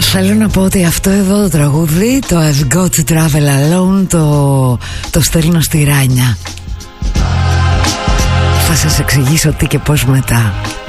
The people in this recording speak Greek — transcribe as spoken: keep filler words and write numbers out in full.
Θέλω να πω ότι αυτό εδώ το τραγούδι, το I've Got to Travel Alone, το, το στέλνω στη Ράνια. Θα σας εξηγήσω τι και πώς μετά.